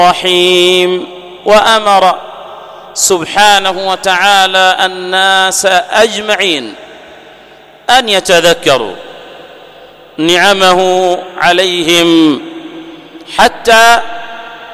الرحيم. وأمر سبحانه وتعالى الناس أجمعين أن يتذكروا نعمه عليهم حتى